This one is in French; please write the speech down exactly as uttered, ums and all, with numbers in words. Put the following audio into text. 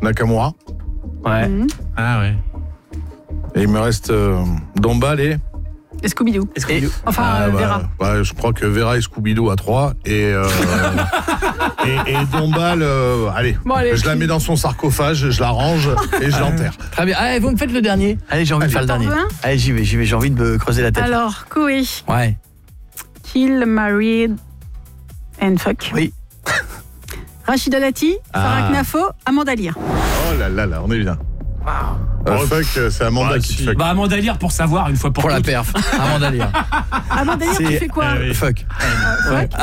Nakamura. Ouais. Mmh. Ah ouais. Et il me reste euh, Dombal et... Et Scooby-Doo. Est-ce que Enfin, Ah, euh, bah, Vera. bah, je crois que Vera et Scooby-Doo à trois. Et, euh, et, et Dombal, euh, allez, Bon, allez, je la qui- mets dans son sarcophage, je la range et je l'enterre. Très bien. Allez, vous me faites le dernier. Allez, j'ai envie de faire le dernier. Parvin. Allez, j'y vais, j'y vais, j'ai envie de me creuser la tête. Alors, Koé, Ouais. Kill, Married and Fuck. Oui. Rachida Dati, Farah Ah. Knafo, Amanda Lear. Oh là là là, on est bien. Euh, fuck, c'est Amanda Bah, qui te si. fuck. Bah Amanda Lear pour savoir une fois pour, Pour la toutes. perf. Amanda Lear. Amanda Lear, tu C'est- fais quoi euh, oui. Fuck. Fuck.